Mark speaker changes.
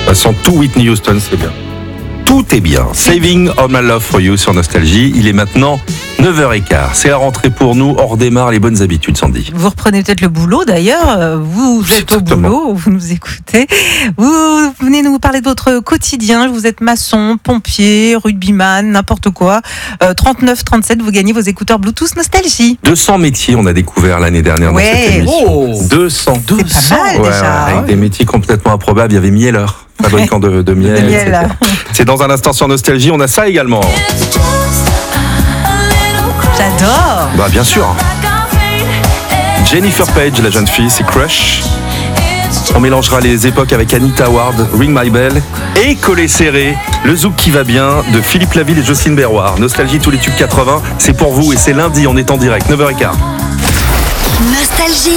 Speaker 1: Sans tout Whitney Houston, c'est bien. Tout est bien. Saving All My Love For You sur Nostalgie. Il est maintenant 9h15. C'est la rentrée pour nous. On redémarre les bonnes habitudes, Sandy.
Speaker 2: Vous reprenez peut-être le boulot d'ailleurs. Vous êtes au boulot, vous nous écoutez. Vous venez nous parler de votre quotidien. Vous êtes maçon, pompier, rugbyman, n'importe quoi. 39-37, vous gagnez vos écouteurs Bluetooth Nostalgie.
Speaker 1: 200 métiers, on a découvert l'année dernière dans cette émission. 200.
Speaker 2: C'est pas mal déjà.
Speaker 1: Avec des métiers complètement improbables. Il y avait Mieller, fabricant de miel. Etc. C'est dans un instant sur Nostalgie. On a ça également.
Speaker 2: J'adore.
Speaker 1: Bah bien sûr. Jennifer Page, la jeune fille, c'est Crush. On mélangera les époques avec Anita Ward, Ring My Bell et Collé Serré, le zouk qui va bien de Philippe Laville et Jocelyne Berroir. Nostalgie, tous les tubes 80, c'est pour vous et c'est lundi, on est en direct, 9h15.
Speaker 3: Nostalgie.